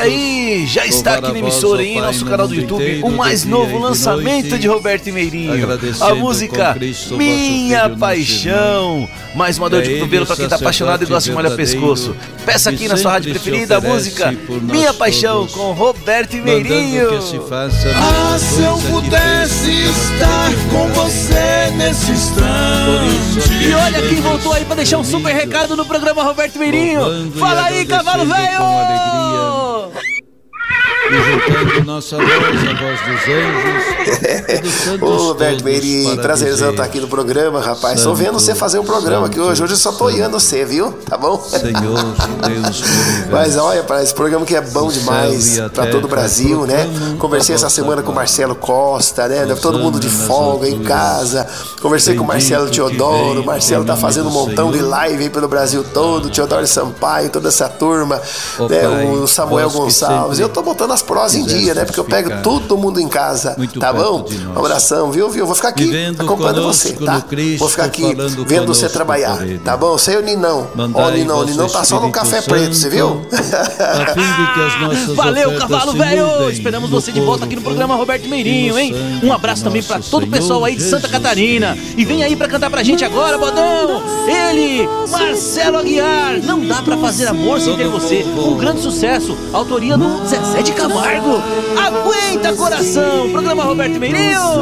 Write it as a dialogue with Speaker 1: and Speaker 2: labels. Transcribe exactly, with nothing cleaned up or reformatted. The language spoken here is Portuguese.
Speaker 1: Olha aí, já está aqui na emissora e em nosso canal do YouTube o mais novo lançamento de Roberto e Meirinho. A música Minha Paixão. Mais uma dor de cotovelo para quem tá apaixonado e gosta de molhar pescoço. Peça aqui na sua rádio preferida a música Minha Paixão com Roberto e Meirinho.
Speaker 2: Ah, se eu pudesse estar com você nesse instante.
Speaker 1: E olha quem voltou aí para deixar um super recado no programa Roberto e Meirinho. Fala aí, cavalo velho!
Speaker 2: E juntando nossa voz, a voz dos anjos.
Speaker 3: Ô, Roberto Meirinho, prazerzão estar aqui no programa, rapaz. Santo, tô vendo você fazer um programa aqui hoje. Hoje eu só tô olhando você, viu? Tá bom?
Speaker 2: Senhor, Deus.
Speaker 3: Mas olha, para esse programa que é bom demais pra todo o Brasil, né? Conversei essa semana com o Marcelo Costa, né? Todo mundo de folga em casa. Conversei com o Marcelo Teodoro. O Marcelo tá fazendo um montão de live aí pelo Brasil todo. Teodoro Sampaio, toda essa turma, né? O Samuel Gonçalves. Eu tô botando as prós em dia, né? Porque eu pego todo mundo em casa, tá bom? Um abração, viu? viu? Vou ficar aqui acompanhando você, tá? Vou ficar aqui vendo você trabalhar, tá bom? Sei o Ninão. Ó, o Ninão, o Ninão tá só no café preto, você viu?
Speaker 1: Valeu, cavalo velho! Esperamos você de volta aqui no programa Roberto Meirinho, hein? Um abraço também pra todo o pessoal aí de Santa Catarina. E vem aí pra cantar pra gente agora, bodão! Ele, Marcelo Aguiar, Não Dá Pra Fazer Amor Sem Ter Você. Um grande sucesso, autoria do Zezé de Camargo. Aguenta, coração! Programa Roberto Meirinho!